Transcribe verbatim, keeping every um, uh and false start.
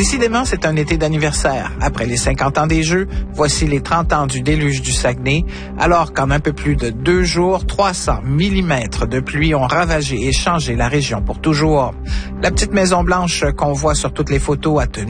Décidément, c'est un été d'anniversaire. Après les cinquante ans des Jeux, voici les trente ans du déluge du Saguenay, alors qu'en un peu plus de deux jours, trois cents millimètres de pluie ont ravagé et changé la région pour toujours. La petite Maison Blanche qu'on voit sur toutes les photos a tenu